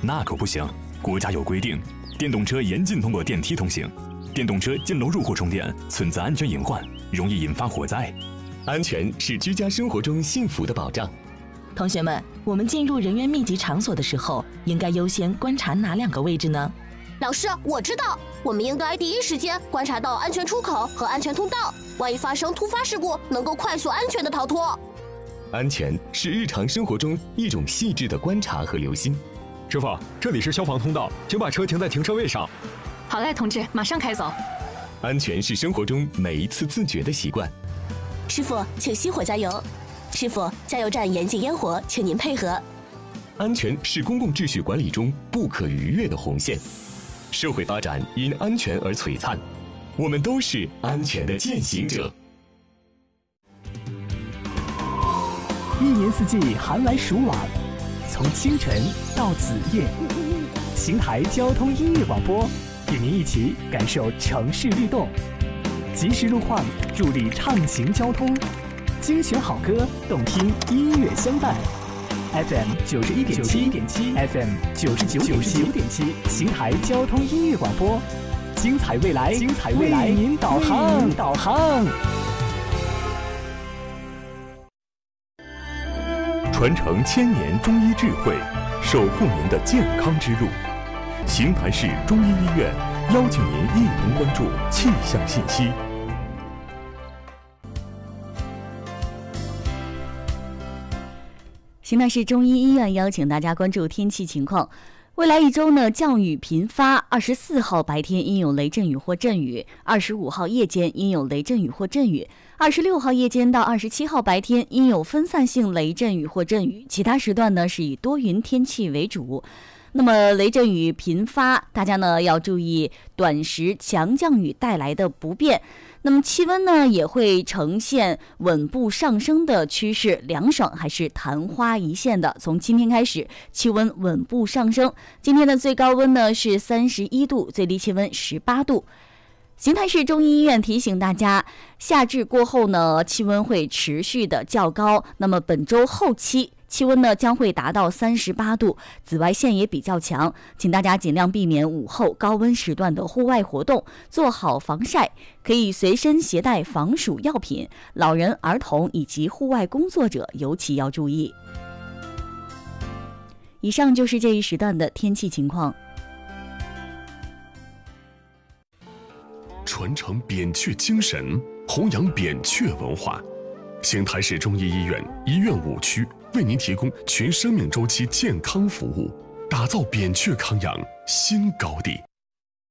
那可不行，国家有规定，电动车严禁通过电梯通行，电动车进楼入户充电存在安全隐患，容易引发火灾。 安全是居家生活中幸福的保障。 同学们，我们进入人员密集场所的时候，应该优先观察哪2个位置呢？ 老师，我知道，我们应该第一时间观察到安全出口和安全通道，万一发生突发事故，能够快速安全的逃脱。 安全是日常生活中一种细致的观察和留心。 师傅，这里是消防通道，请把车停在停车位上。 好嘞，同志，马上开走。 安全是生活中每一次自觉的习惯。 师傅，请熄火加油。师傅，加油站严禁烟火，请您配合。 安全是公共秩序管理中不可逾越的红线。社会发展因安全而璀璨，我们都是安全的践行者。 一年四季寒来暑往，从清晨到子夜，邢台交通音乐广播与您一起感受城市律动，及时路况助力畅行交通，精选好歌，动听音乐相伴。FM 91.7 FM 99.7，邢台交通音乐广播，精彩未来，为您导航。 传承1000年中医智慧，守护您的健康之路。邢台市中医医院邀请您一同关注气象信息。 邢台市中医医院邀请大家关注天气情况。未来一周呢，降雨频发，24号白天应有雷阵雨或阵雨，25号夜间应有雷阵雨或阵雨，26号夜间到27号白天应有分散性雷阵雨或阵雨，其他时段呢是以多云天气为主。那么雷阵雨频发，大家呢要注意短时强降雨带来的不便。那么气温呢也会呈现稳步上升的趋势，凉爽还是昙花一现的。从今天开始，气温稳步上升，今天的最高温呢是31度，最低气温18度。邢台市中医医院提醒大家，夏至过后呢，气温会持续的较高。那么本周后期气温呢将会达到38度，紫外线也比较强，请大家尽量避免午后高温时段的户外活动，做好防晒，可以随身携带防暑药品，老人、儿童以及户外工作者尤其要注意。以上就是这一时段的天气情况。 传承扁鹊精神，弘扬扁鹊文化。邢台市中医医院医院5区为您提供全生命周期健康服务，打造扁鹊康养新高地。